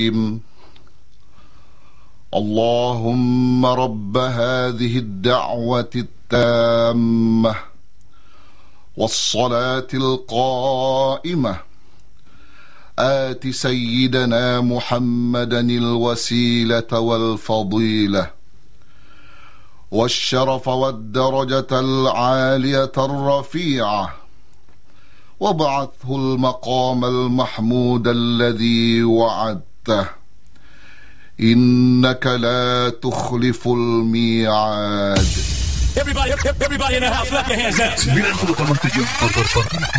اللهم رب هذه الدعوة التامة والصلاة القائمة آت سيدنا محمدا الوسيلة والفضيلة والشرف والدرجة العالية الرفيعة وابعثه المقام المحمود الذي وعدته إنك لا تخلف الميعاد. Everybody in the house, clap your hands now.